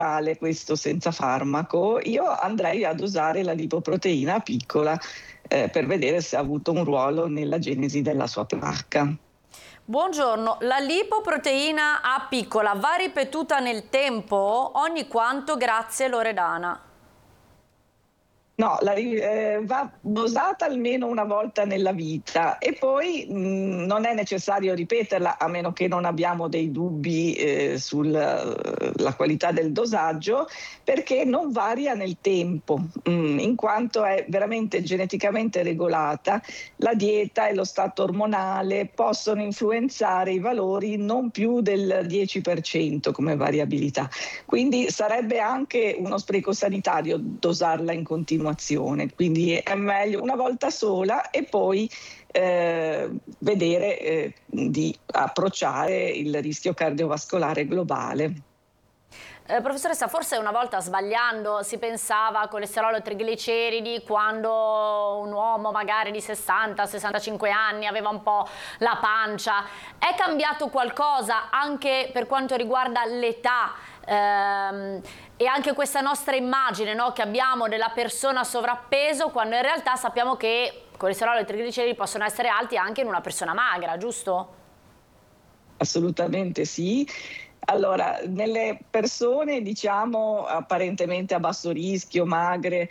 questo senza farmaco, io andrei ad usare la lipoproteina piccola per vedere se ha avuto un ruolo nella genesi della sua placca. Buongiorno, la lipoproteina A piccola va ripetuta nel tempo? Ogni quanto? Grazie Loredana. No, va dosata almeno una volta nella vita e poi non è necessario ripeterla a meno che non abbiamo dei dubbi sulla qualità del dosaggio, perché non varia nel tempo, in quanto è veramente geneticamente regolata. La dieta e lo stato ormonale possono influenzare i valori non più del 10% come variabilità. Quindi sarebbe anche uno spreco sanitario dosarla in continuazione, quindi è meglio una volta sola e poi vedere di approcciare il rischio cardiovascolare globale. Professoressa, forse una volta sbagliando si pensava a colesterolo e trigliceridi quando un uomo magari di 60-65 anni aveva un po' la pancia. È cambiato qualcosa anche per quanto riguarda l'età e anche questa nostra immagine, no, che abbiamo della persona sovrappeso, quando in realtà sappiamo che colesterolo e trigliceridi possono essere alti anche in una persona magra, giusto? Assolutamente sì. Allora, nelle persone, diciamo, apparentemente a basso rischio, magre,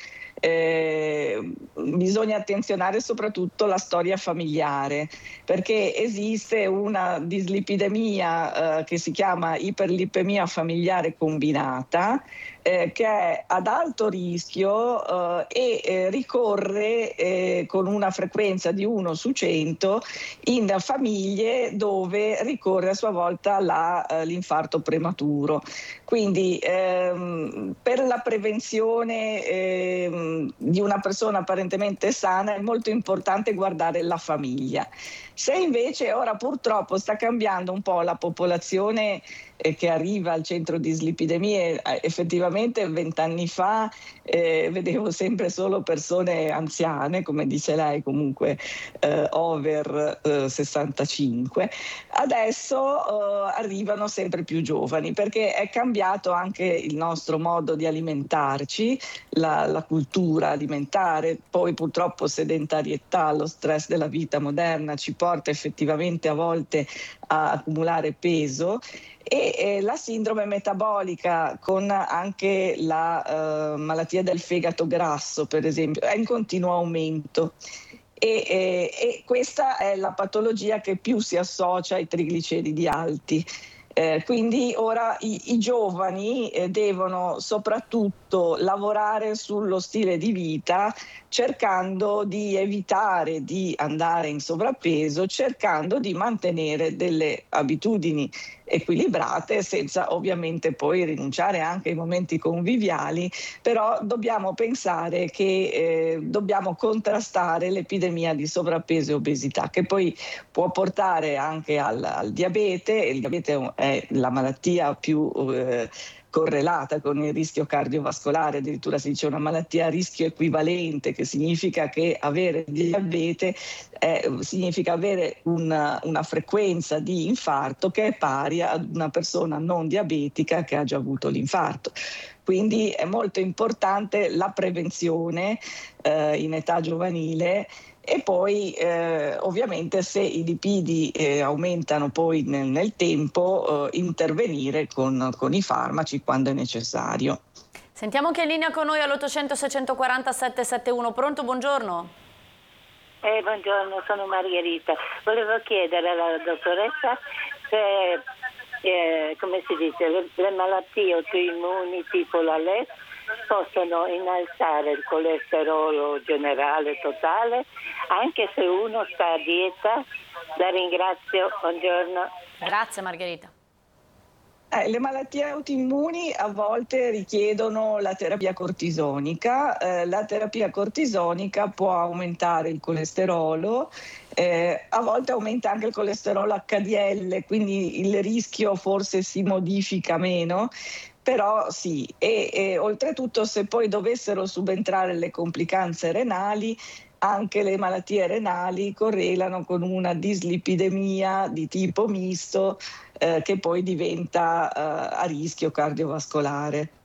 bisogna attenzionare soprattutto la storia familiare, perché esiste una dislipidemia che si chiama iperlipemia familiare combinata, che è ad alto rischio ricorre con una frequenza di 1 su 100 in famiglie dove ricorre a sua volta l'infarto prematuro. Quindi per la prevenzione di una persona apparentemente sana è molto importante guardare la famiglia. Se invece ora purtroppo sta cambiando un po' la popolazione che arriva al centro di dislipidemie, effettivamente 20 anni fa vedevo sempre solo persone anziane, come dice lei, comunque over 65. Adesso arrivano sempre più giovani perché è cambiato anche il nostro modo di alimentarci, la cultura alimentare, poi purtroppo sedentarietà, lo stress della vita moderna ci porta effettivamente a volte a accumulare peso e la sindrome metabolica con anche la malattia del fegato grasso, per esempio, è in continuo aumento. E questa è la patologia che più si associa ai trigliceridi alti. Quindi ora i giovani devono soprattutto lavorare sullo stile di vita, cercando di evitare di andare in sovrappeso, cercando di mantenere delle abitudini equilibrate senza ovviamente poi rinunciare anche ai momenti conviviali, però dobbiamo pensare che dobbiamo contrastare l'epidemia di sovrappeso e obesità, che poi può portare anche al diabete. Il diabete è la malattia più correlata con il rischio cardiovascolare, addirittura si dice una malattia a rischio equivalente, che significa che avere diabete significa avere una frequenza di infarto che è pari ad una persona non diabetica che ha già avuto l'infarto. Quindi è molto importante la prevenzione in età giovanile. E poi ovviamente se i lipidi aumentano poi nel tempo, intervenire con i farmaci quando è necessario. Sentiamo che è in linea con noi all'800 640 771. Pronto, buongiorno. Buongiorno, sono Margherita. Volevo chiedere alla dottoressa se, come si dice, le malattie autoimmuni tipo la LES possono innalzare il colesterolo generale totale anche se uno sta a dieta. La ringrazio, buongiorno. Grazie Margherita. Le malattie autoimmuni a volte richiedono la terapia cortisonica. La terapia cortisonica può aumentare il colesterolo, a volte aumenta anche il colesterolo HDL, quindi il rischio forse si modifica meno. Però sì, e oltretutto se poi dovessero subentrare le complicanze renali, anche le malattie renali correlano con una dislipidemia di tipo misto che poi diventa a rischio cardiovascolare.